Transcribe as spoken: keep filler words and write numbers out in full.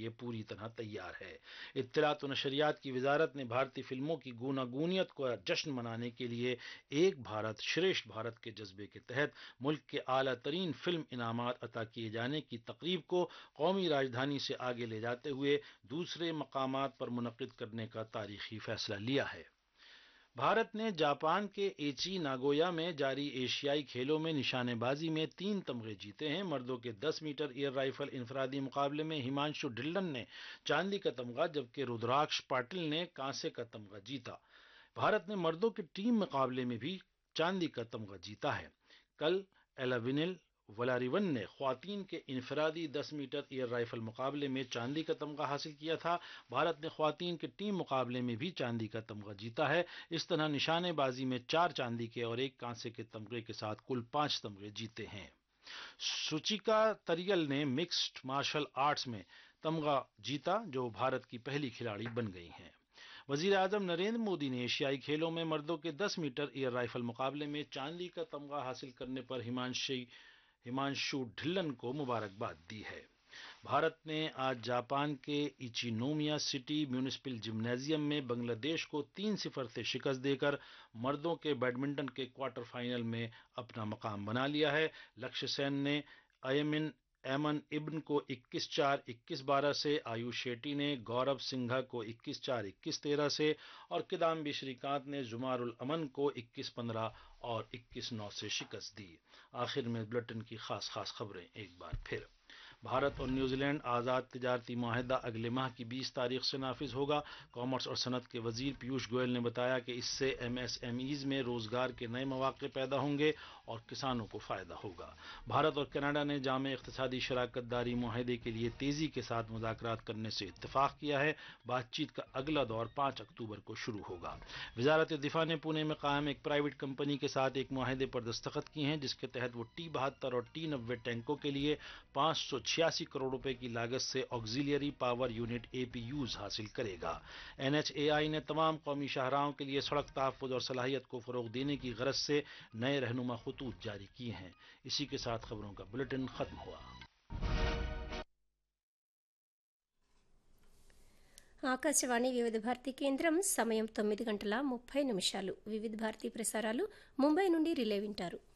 लिए पूरी तरह तैयार है। इत्तलात व नशरियात की वजारत ने भारतीय फिल्मों की गूनागूनियत को जश्न मनाने के लिए एक भारत श्रेष्ठ भारत के जज्बे के तहत मुल्क के आला तरीन फिल्म इनामात अता किए जाने की तकरीब को कौमी राजधानी से आगे ले जाते हुए दूसरे मकामात पर मुनक्किद करने का तारीखी फैसला लिया है। भारत ने जापान के एची नागोया में जारी एशियाई खेलों में निशानेबाजी में तीन तमगे जीते हैं। मर्दों के दस मीटर एयर राइफल इंफरादी मुकाबले में हिमांशु ढिल्लन ने चांदी का तमगा जबकि रुद्राक्ष पाटिल ने कांसे का तमगा जीता। भारत ने मर्दों के टीम मुकाबले में भी चांदी का तमगा जीता है। कल एलाविनिल वलारिवन ने ख्वातीन के इनफरादी दस मीटर एयर राइफल मुकाबले में चांदी का तमगा हासिल किया था। भारत ने ख्वातीन के टीम मुकाबले में भी चांदी का तमगा जीता है। इस तरह निशानेबाजी में चार चांदी के और एक कांसे के तमगे के साथ कुल पांच तमगे जीते हैं। सुचिका तरियल ने मिक्स्ड मार्शल आर्ट्स में तमगा जीता, जो भारत की पहली खिलाड़ी बन गई हैं। वजीर आजम नरेंद्र मोदी ने एशियाई खेलों में मर्दों के दस मीटर एयर राइफल मुकाबले में चांदी का तमगा हासिल करने पर हिमांशी हिमांशु ढिल्लन को मुबारकबाद दी है। भारत ने आज जापान के इचिनोमिया सिटी म्यूनिसिपल जिम्नेजियम में बांग्लादेश को तीन सिफर से शिकस्त देकर मर्दों के बैडमिंटन के क्वार्टर फाइनल में अपना मकाम बना लिया है। लक्ष्य सेन ने अयमिन एमन इब्न को इक्कीस चार इक्कीस बारह से, आयुष शेट्टी ने गौरव सिंघा को इक्कीस चार इक्कीस तेरह से और किदाम्बी श्रीकांत ने जुमारुल अमन को इक्कीस पंद्रह और इक्कीस नौ से शिकस्त दी। आखिर में बुलेटिन की खास खास खबरें एक बार फिर। भारत और न्यूजीलैंड आज़ाद तिजारती मुआहदा अगले माह की बीस तारीख से नाफिज होगा। कॉमर्स और सनत के वजीर पीयूष गोयल ने बताया कि इससे एमएसएमईज में रोजगार के नए मौके पैदा होंगे और किसानों को फायदा होगा। भारत और कनाडा ने जामे इक्तिसादी शराकत दारी मुआहदे के लिए तेजी के साथ मुज़ाकरात करने से इत्तेफाक किया है। बातचीत का अगला दौर पाँच अक्टूबर को शुरू होगा। वजारत दिफा ने पुणे में कायम एक प्राइवेट कंपनी के साथ एक मुआहदे पर दस्तखत किए हैं, जिसके तहत वो टी बहत्तर और टी नब्बे टैंकों के लिए पाँच सौ छियासी करोड़ रुपए की लागत से ऑक्सिलियरी पावर यूनिट एपीयूज हासिल करेगा। एनएचएआई ने तमाम कौमी शाहराहों के लिए सड़क तहफ़्फ़ुज़ और सलाहियत को फरोग देने की गरज से नए रहनुमा खतूत जारी किए हैं। इसी के साथ खबरों का बुलेटिन खत्म हुआ। ఆకాశవాణి వివిధ భారతి కేంద్రం సమయం తొమ్మిది గంటల ముప్పై నిమిషాలు. వివిధ భారతి ప్రసారాలు ముంబై నుండి రిలే వింటారు.